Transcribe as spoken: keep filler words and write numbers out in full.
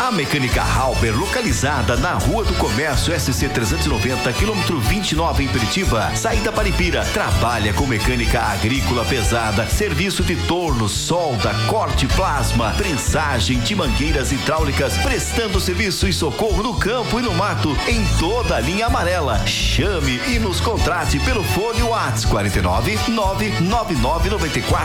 A Mecânica Halber, localizada na Rua do Comércio S C trezentos e noventa, quilômetro vinte e nove, em Peritiba, saída para Ipira, trabalha com mecânica agrícola pesada, serviço de torno, solda, corte plasma, prensagem de mangueiras hidráulicas, prestando serviço e socorro no campo e no mato, em toda a linha amarela. Chame e nos contrate pelo fone WhatsApp quarenta e nove, nove nove nove, noventa e quatro